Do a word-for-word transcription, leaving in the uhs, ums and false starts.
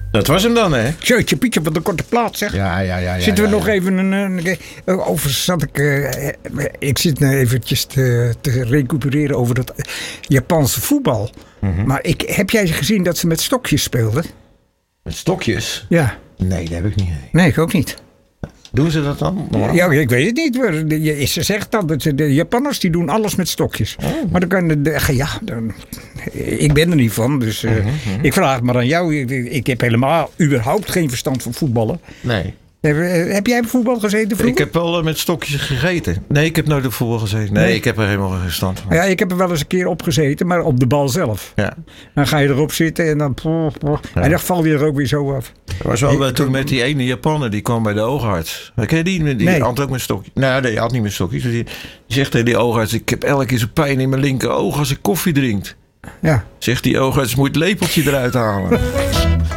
Dat was hem dan, hè? Jeetje Pietje van de korte plaat, zeg. Ja, ja, ja. ja Zitten we ja, nog ja. even... Een, een, een, over zat ik... Uh, ik zit nu eventjes te, te recupereren over dat Japanse voetbal. Mm-hmm. Maar ik, heb jij gezien dat ze met stokjes speelden? Met stokjes? Ja. Nee, dat heb ik niet. Nee, ik ook niet. Doen ze dat dan? Ja, ja, ik weet het niet. Ze zegt dan dat de Japanners die doen alles met stokjes. Oh. Maar dan kan de, ja, dan, ik ben er niet van. Dus uh, mm-hmm. ik vraag het maar aan jou. Ik, ik heb helemaal überhaupt geen verstand van voetballen. Nee. Heb, heb jij voetbal gezeten vroeger? Ik heb wel met stokjes gegeten. Nee, ik heb nooit op voetbal gezeten. Nee, nee. Ik heb er helemaal geen verstand van. Ja, ik heb er wel eens een keer op gezeten, maar op de bal zelf. Ja. Dan ga je erop zitten en dan... Ja. En dan val je er ook weer zo af. Dat was wel ik, toen met die ene Japaner, die kwam bij de oogarts. Ken je die? Die nee. had ook met stokjes. Nou, nee, hij had niet met stokjes. Die, die zegt tegen die oogarts, ik heb elke keer zo'n pijn in mijn linker oog als ik koffie drink. Ja. Zegt die oogarts, moet je het lepeltje eruit halen.